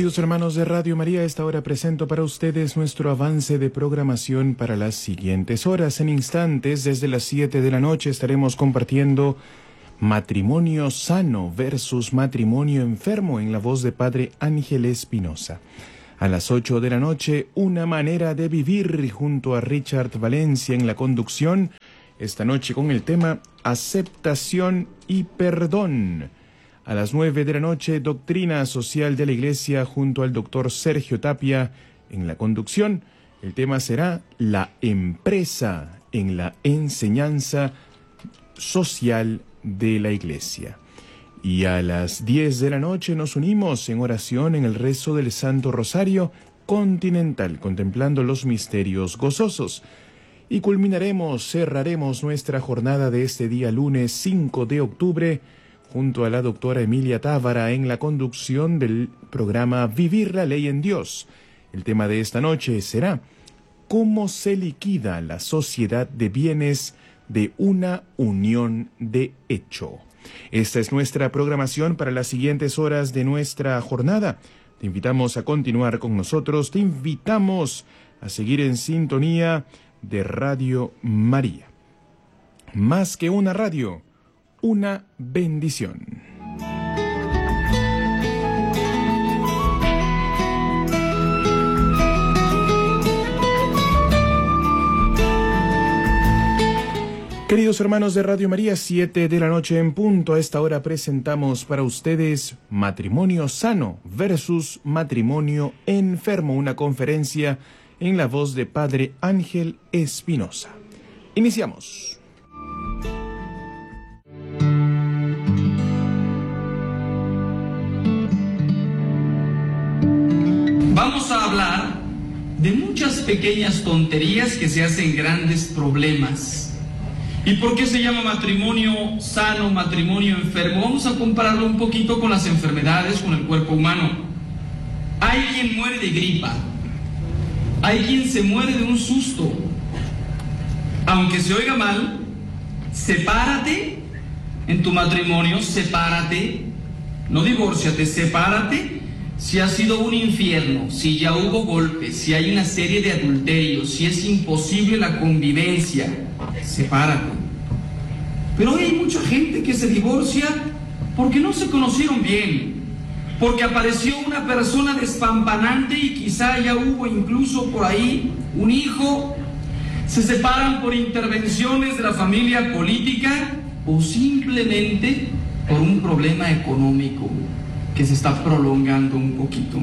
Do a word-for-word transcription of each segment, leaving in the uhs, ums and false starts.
Queridos hermanos de Radio María, a esta hora presento para ustedes nuestro avance de programación para las siguientes horas. En instantes, desde las siete de la noche, estaremos compartiendo Matrimonio Sano versus Matrimonio Enfermo en la voz de Padre Ángel Espinosa. A las ocho de la noche, Una Manera de Vivir junto a Richard Valencia en la conducción. Esta noche con el tema Aceptación y Perdón. A las nueve de la noche, Doctrina Social de la Iglesia junto al doctor Sergio Tapia en la conducción. El tema será la empresa en la enseñanza social de la Iglesia. Y a las diez de la noche nos unimos en oración en el rezo del Santo Rosario Continental, contemplando los misterios gozosos. Y culminaremos, cerraremos nuestra jornada de este día lunes cinco de octubre junto a la doctora Emilia Tábara en la conducción del programa Vivir la Ley en Dios. El tema de esta noche será ¿cómo se liquida la sociedad de bienes de una unión de hecho? Esta es nuestra programación para las siguientes horas de nuestra jornada. Te invitamos a continuar con nosotros, te invitamos a seguir en sintonía de Radio María. Más que una radio, una bendición. Queridos hermanos de Radio María, siete de la noche en punto. A esta hora presentamos para ustedes Matrimonio Sano versus Matrimonio Enfermo, una conferencia en la voz de Padre Ángel Espinosa. Iniciamos. Vamos a hablar de muchas pequeñas tonterías que se hacen grandes problemas. ¿Y por qué se llama matrimonio sano, matrimonio enfermo? Vamos a compararlo un poquito con las enfermedades, con el cuerpo humano. Hay quien muere de gripa, hay quien se muere de un susto. Aunque se oiga mal, sepárate en tu matrimonio, sepárate, no divórciate, sepárate. Si ha sido un infierno, si ya hubo golpes, si hay una serie de adulterios, si es imposible la convivencia, sepárate. Pero hoy hay mucha gente que se divorcia porque no se conocieron bien, porque apareció una persona despampanante y quizá ya hubo incluso por ahí un hijo. Se separan por intervenciones de la familia política o simplemente por un problema económico que se está prolongando un poquito.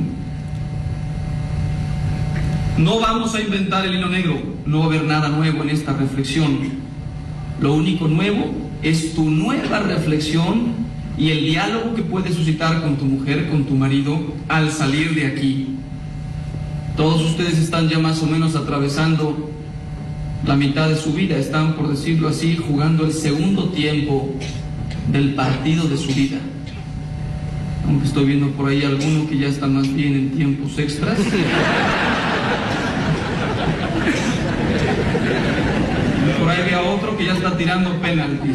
No vamos a inventar el hilo negro, no va a haber nada nuevo en esta reflexión. Lo único nuevo es tu nueva reflexión y el diálogo que puedes suscitar con tu mujer, con tu marido, al salir de aquí. Todos ustedes están ya más o menos atravesando la mitad de su vida, están, por decirlo así, jugando el segundo tiempo del partido de su vida. Aunque estoy viendo por ahí alguno que ya está más bien en tiempos extras. Por ahí había otro que ya está tirando penaltis.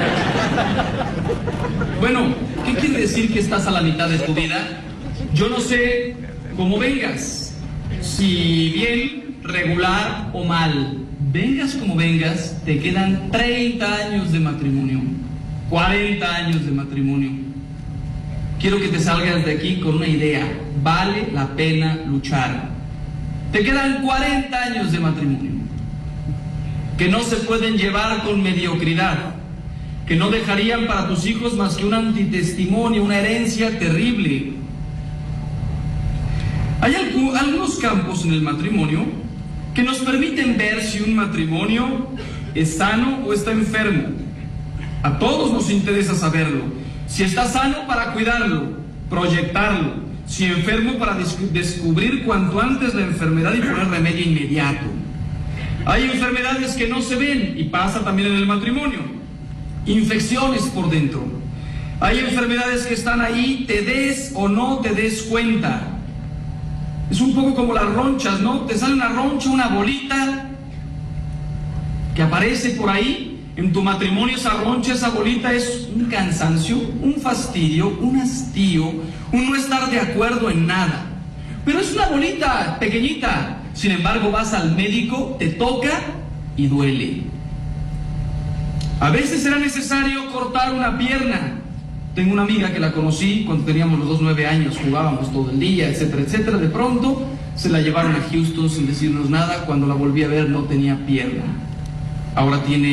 Bueno, ¿qué quiere decir que estás a la mitad de tu vida? Yo no sé cómo vengas, si bien, regular o mal. Vengas como vengas, te quedan treinta años de matrimonio, cuarenta años de matrimonio. Quiero que te salgas de aquí con una idea. Vale la pena luchar. Te quedan cuarenta años de matrimonio que no se pueden llevar con mediocridad, que no dejarían para tus hijos más que un antitestimonio, una herencia terrible. Hay algunos campos en el matrimonio que nos permiten ver si un matrimonio es sano o está enfermo. A todos nos interesa saberlo. Si está sano, para cuidarlo, proyectarlo. Si enfermo, para descubrir cuanto antes la enfermedad y poner remedio inmediato. Hay enfermedades que no se ven y pasa también en el matrimonio. Infecciones por dentro. Hay enfermedades que están ahí, te des o no te des cuenta. Es un poco como las ronchas, ¿no? Te sale una roncha, una bolita que aparece por ahí. En tu matrimonio esa roncha, esa bolita es un cansancio, un fastidio, un hastío, un no estar de acuerdo en nada. pero es una bolita pequeñita. Sin embargo, vas al médico, te toca y duele. A veces será necesario cortar una pierna. Tengo una amiga que la conocí cuando teníamos los dos nueve años, jugábamos todo el día, etcétera, etcétera. De pronto se la llevaron a Houston sin decirnos nada. Cuando la volví a ver no tenía pierna. Ahora tiene